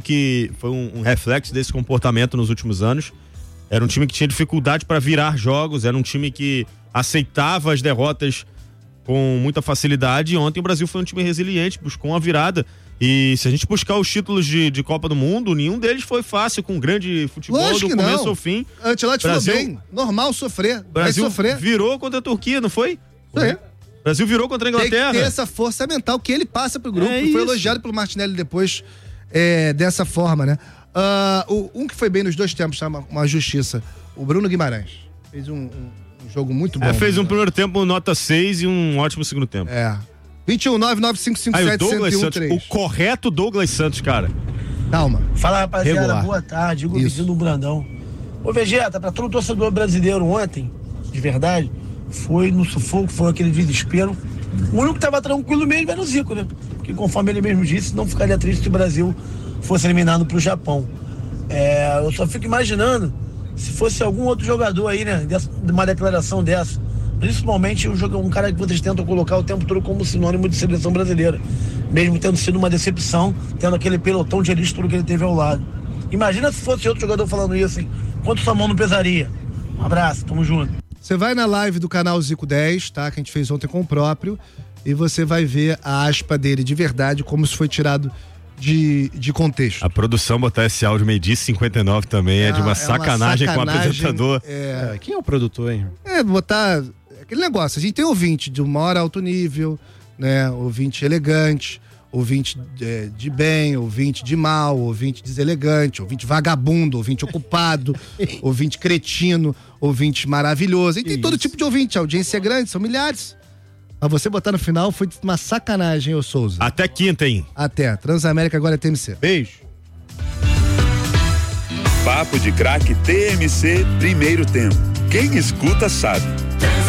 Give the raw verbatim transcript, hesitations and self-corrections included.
que foi um, um reflexo desse comportamento nos últimos anos. Era um time que tinha dificuldade para virar jogos, era um time que aceitava as derrotas com muita facilidade. E ontem o Brasil foi um time resiliente, buscou uma virada. E se a gente buscar os títulos de, de Copa do Mundo, nenhum deles foi fácil, com grande futebol. Lógico do que começo não. ao fim. Ancelotti falou Brasil- bem, normal sofrer, vai Brasil sofrer. virou contra a Turquia, não foi? Isso aí. Brasil virou contra a Tem que Inglaterra. ter essa força mental que ele passa pro grupo. É Foi isso. elogiado pelo Martinelli depois é, dessa forma, né? Ah, o, um que foi bem nos dois tempos, tá? uma, uma justiça. O Bruno Guimarães. Fez um, um- um jogo muito bom. É, fez um primeiro tempo nota seis e um ótimo segundo tempo. É. vinte e um, nove nove cinco cinco Aí o sete, Douglas um zero um Santos, três. o correto Douglas Santos, cara. Calma. Fala, rapaziada, Regular. boa tarde, Igor Isso. Vizinho do Brandão. Ô, Vegeta, pra todo torcedor brasileiro ontem, de verdade, foi no sufoco, foi aquele desespero. O único que tava tranquilo mesmo era o Zico, né? Porque conforme ele mesmo disse, não ficaria triste se o Brasil fosse eliminado pro Japão. É, eu só fico imaginando se fosse algum outro jogador aí, né? Dessa, de uma declaração dessa. Principalmente um, jogo, um cara que vocês tentam colocar o tempo todo como sinônimo de seleção brasileira. Mesmo tendo sido uma decepção, tendo aquele pelotão de elite tudo que ele teve ao lado. Imagina se fosse outro jogador falando isso, hein? Quanto sua mão não pesaria? Um abraço, tamo junto. Você vai na live do canal Zico dez, tá? Que a gente fez ontem com o próprio. E você vai ver a aspa dele de verdade, como se foi tirado de, de contexto. A produção botar esse áudio meio-dia e cinquenta e nove também é, de uma, uma sacanagem, com o sacanagem, apresentador. É, É, quem é o produtor, hein? é, botar aquele negócio. A gente tem ouvinte de maior alto nível, né? Ouvinte elegante, ouvinte é, de bem, ouvinte de mal, ouvinte deselegante, ouvinte vagabundo, ouvinte ocupado, ouvinte cretino, ouvinte maravilhoso. E tem todo tipo de ouvinte. A audiência é grande, são milhares. Mas você botar no final foi uma sacanagem, ô Souza. Até quinta, hein? Até. Transamérica agora é T M C. Beijo. Papo de Craque T M C, primeiro tempo. Quem escuta sabe.